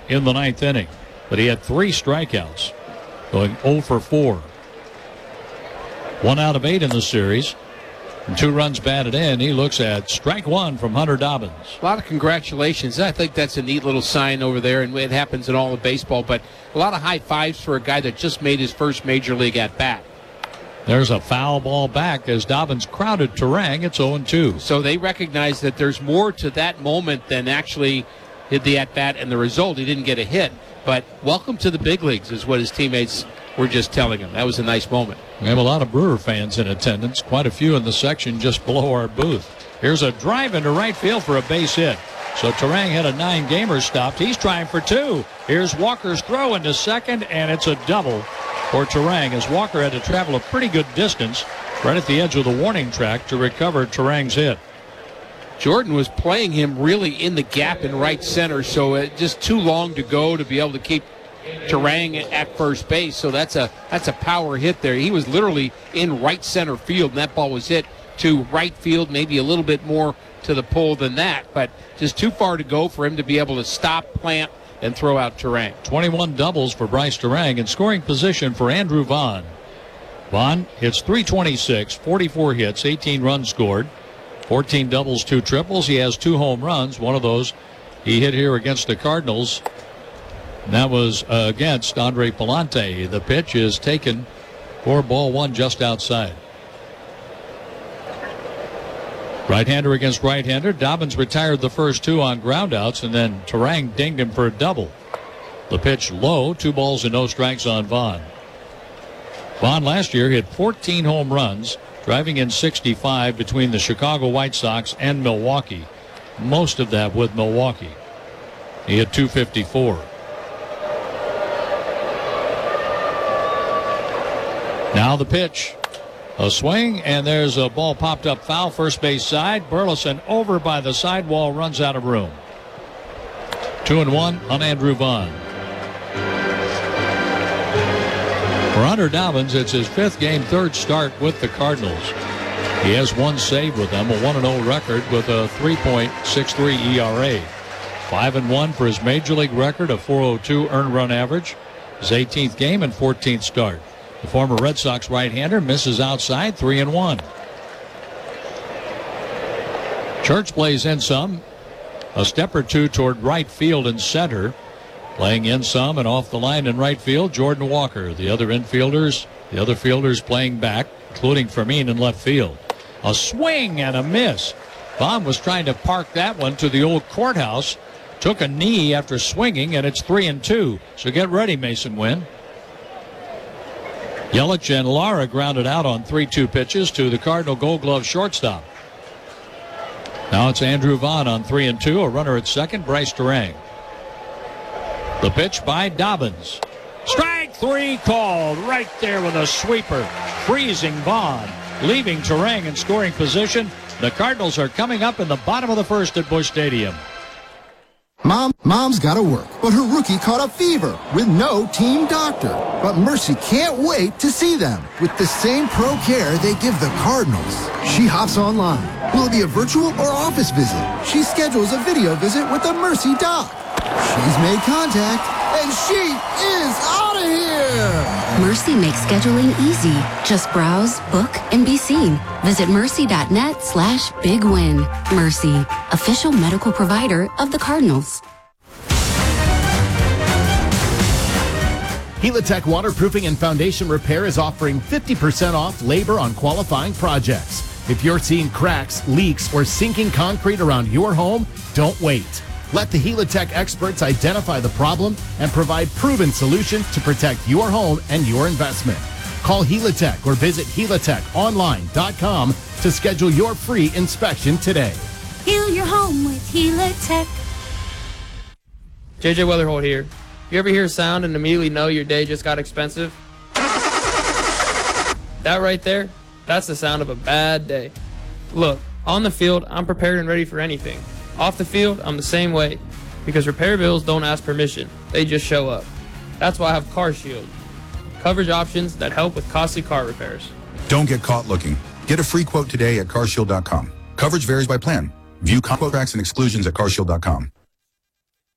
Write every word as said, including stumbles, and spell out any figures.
in the ninth inning. But he had three strikeouts, going oh for four. One out of eight in the series. And two runs batted in. He looks at strike one from Hunter Dobbins. A lot of congratulations. I think that's a neat little sign over there, and it happens in all of baseball. But a lot of high fives for a guy that just made his first major league at bat. There's a foul ball back as Dobbins crowded Turang. It's oh and two. So they recognize that there's more to that moment than actually hit the at bat and the result. He didn't get a hit. But welcome to the big leagues is what his teammates were just telling him. That was a nice moment. We have a lot of Brewer fans in attendance, quite a few in the section just below our booth. Here's a drive into right field for a base hit. So Turang had a nine-gamer stopped. He's trying for two. Here's Walker's throw into second, and it's a double for Turang as Walker had to travel a pretty good distance right at the edge of the warning track to recover Turang's hit. Jordan was playing him really in the gap in right center, so it just too long to go to be able to keep Turang at first base. So that's a that's a power hit there. He was literally in right center field, and that ball was hit to right field, maybe a little bit more to the pole than that, but just too far to go for him to be able to stop, plant, and throw out Turang. twenty-one doubles for Bryce Turang in scoring position for Andrew Vaughn. Vaughn hits three twenty-six, forty-four hits, eighteen runs scored, fourteen doubles, two triples. He has two home runs. One of those he hit here against the Cardinals. And that was uh, against Andre Palante. The pitch is taken for ball one just outside. Right-hander against right-hander. Dobbins retired the first two on groundouts, and then Turang dinged him for a double. The pitch low, two balls and no strikes on Vaughn. Vaughn last year hit fourteen home runs, driving in sixty-five between the Chicago White Sox and Milwaukee. Most of that with Milwaukee. He hit two fifty-four. Now the pitch. A swing, and there's a ball popped up foul, first base side. Burleson over by the sidewall, runs out of room. Two and one on Andrew Vaughn. For Hunter Dobbins, it's his fifth game, third start with the Cardinals. He has one save with them, a one and oh record with a three point six three E R A. five and one for his major league record, a four oh two earned run average. His eighteenth game and fourteenth start. The former Red Sox right-hander misses outside, three and one. Church plays in some, a step or two toward right field and center. Playing in some and off the line in right field, Jordan Walker. The other infielders, the other fielders playing back, including Fermin in left field. A swing and a miss. Vaughn was trying to park that one to the old courthouse. Took a knee after swinging, and it's three and two. So get ready, Mason Wynn. Yelich and Lara grounded out on three two pitches to the Cardinal Gold Glove shortstop. Now it's Andrew Vaughn on three and two. A runner at second, Bryce Turang. The pitch by Dobbins. Strike three called right there with a sweeper. Freezing Vaughn, leaving Turang in scoring position. The Cardinals are coming up in the bottom of the first at Busch Stadium. Mom, Mom's got to work, but her rookie caught a fever with no team doctor. But Mercy can't wait to see them with the same pro care they give the Cardinals. She hops online. Will it be a virtual or office visit? She schedules a video visit with the Mercy doc. She's made contact, and she is out of here! Mercy makes scheduling easy. Just browse, book, and be seen. Visit mercy.net slash big win. Mercy, official medical provider of the Cardinals. Helitech Waterproofing and Foundation Repair is offering fifty percent off labor on qualifying projects. If you're seeing cracks, leaks, or sinking concrete around your home, don't wait. Let the Helitech experts identify the problem and provide proven solutions to protect your home and your investment. Call Helitech or visit helitech online dot com to schedule your free inspection today. Heal your home with Helitech. J J Weatherholt here. You ever hear a sound and immediately know your day just got expensive? That right there, that's the sound of a bad day. Look, on the field, I'm prepared and ready for anything. Off the field, I'm the same way. Because repair bills don't ask permission. They just show up. That's why I have CarShield. Coverage options that help with costly car repairs. Don't get caught looking. Get a free quote today at car shield dot com. Coverage varies by plan. View contracts and exclusions at car shield dot com.